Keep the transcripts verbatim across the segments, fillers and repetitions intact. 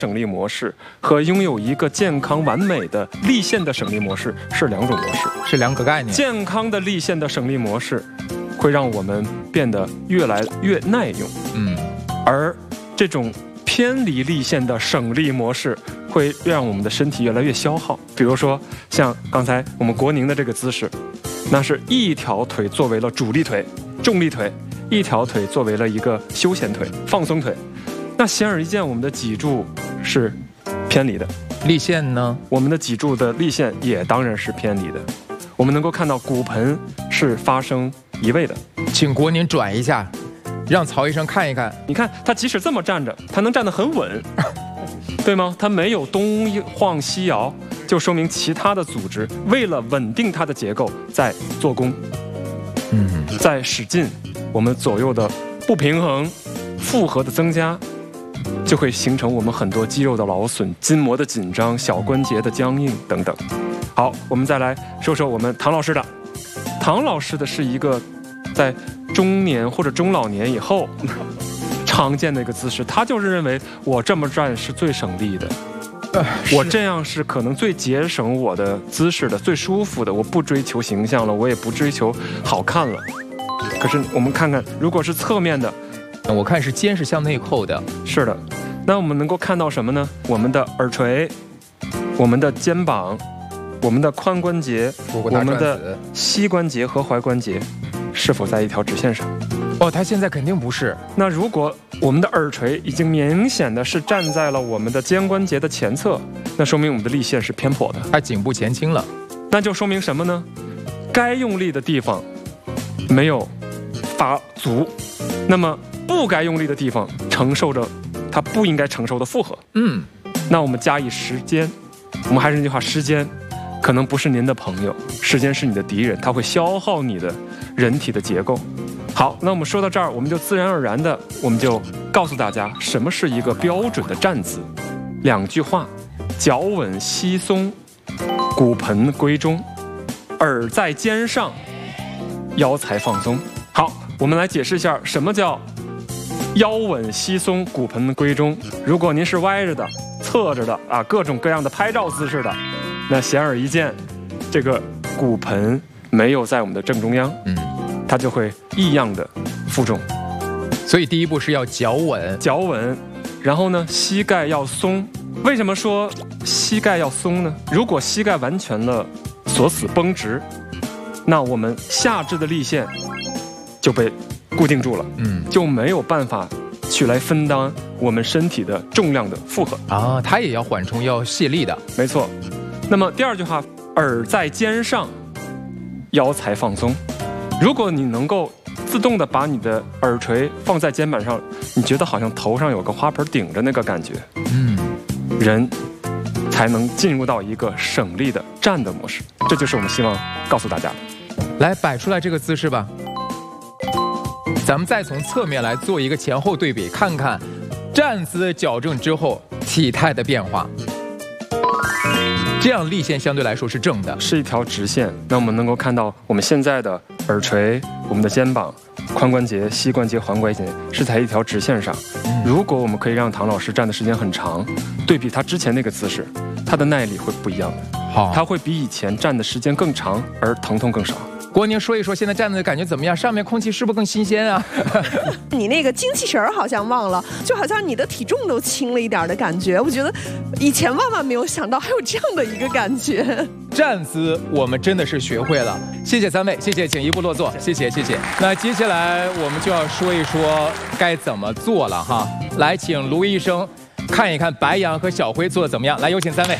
省力模式和拥有一个健康完美的立线的省力模式是两种模式， 是两个概念。 健康的立线的省力模式会让我们变得越来越耐用， 嗯， 而这种偏离立线的省力模式会让我们的身体越来越消耗。比如说像刚才我们国宁的这个姿势，那是一条腿作为了主力腿、重力腿，一条腿作为了一个休闲腿、放松腿。那显而易见，我们的脊柱是偏离的， 立线呢？ 我们的脊柱的立线也当然是偏离的。我们能够看到骨盆是发生移位的。 请国宁转一下，让曹医生看一看。 你看他即使这么站着，他能站得很稳，对吗？他没有东晃西摇，就说明其他的组织为了稳定它的结构在做功， 嗯， 在使劲。我们左右的不平衡、负荷的增加，就会形成我们很多肌肉的劳损、筋膜的紧张、小关节的僵硬等等。好，我们再来说说我们唐老师的。唐老师的是一个在中年或者中老年以后常见的一个姿势，他就是认为我这么站是最省力的，呃、我这样是可能最节省我的姿势的、最舒服的。我不追求形象了，我也不追求好看了。可是我们看看，如果是侧面的， 我看是肩是向内扣的， 是的。那我们能够看到什么呢？我们的耳垂、我们的肩膀、我们的髋关节、我们的膝关节和踝关节是否在一条直线上？ 哦，它现在肯定不是。 那如果我们的耳垂已经明显的是站在了我们的肩关节的前侧，那说明我们的立线是偏颇的， 它颈部前倾了。 那就说明什么呢？该用力的地方没有发足，那么不该用力的地方承受着它不应该承受的负荷。 嗯， 那我们加以时间，我们还是那句话，时间可能不是您的朋友，时间是你的敌人，它会消耗你的人体的结构。好，那我们说到这儿，我们就自然而然的，我们就告诉大家什么是一个标准的站姿。两句话：脚稳膝松，骨盆归中，耳在肩上，腰才放松。好，我们来解释一下什么叫腰稳膝松，骨盆归中。如果您是歪着的、侧着的啊，各种各样的拍照姿势的，那显而易见，这个骨盆没有在我们的正中央， 嗯， 它就会异样的负重。 所以第一步是要脚稳， 脚稳，然后呢，膝盖要松。为什么说膝盖要松呢？如果膝盖完全了锁死绷直，那我们下肢的立线就被固定住了， 嗯， 就没有办法去来分担我们身体的重量的负荷啊，它也要缓冲，要卸力的， 没错。那么第二句话，耳在肩上，腰才放松。如果你能够自动的把你的耳垂放在肩膀上，你觉得好像头上有个花盆顶着那个感觉， 嗯， 人才能进入到一个省力的站的模式。这就是我们希望告诉大家的。 来摆出来这个姿势吧。咱们再从侧面来做一个前后对比，看看站姿矫正之后体态的变化。这样立线相对来说是正的， 是一条直线。那我们能够看到我们现在的耳垂、我们的肩膀、髋关节、膝关节、踝关节是在一条直线上。 嗯、 如果我们可以让唐老师站的时间很长，对比他之前那个姿势，他的耐力会不一样的。 好， 他会比以前站的时间更长，而疼痛更少。 国宁说一说现在站的感觉怎么样？上面空气是不是更新鲜啊？ 你那个精气神儿好像忘了，就好像你的体重都轻了一点的感觉。我觉得以前万万没有想到还有这样的一个感觉。 站姿我们真的是学会了，谢谢三位，谢谢，请一步落座，谢谢谢谢。那接下来我们就要说一说该怎么做了哈。来，请卢医生看一看白杨和小辉做的怎么样。来，有请三位。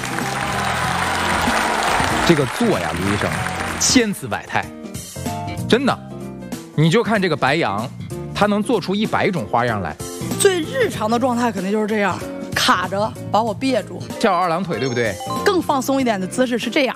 这个做呀，卢医生。千姿百态，真的，你就看这个白杨，他能做出一百种花样来。 最日常的状态肯定就是这样，卡着把我别住， 跳二郎腿，对不对？ 更放松一点的姿势是这样。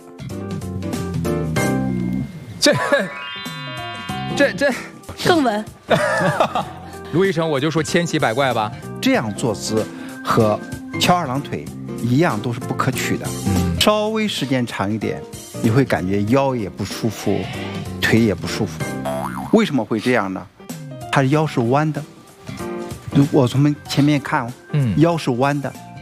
这，这这更稳。 卢医生，我就说千奇百怪吧。 这样坐姿和翘二郎腿一样，都是不可取的。嗯，稍微时间长一点。你会感觉腰也不舒服，腿也不舒服。为什么会这样呢？它腰是弯的，我从前面看，嗯，腰是弯的，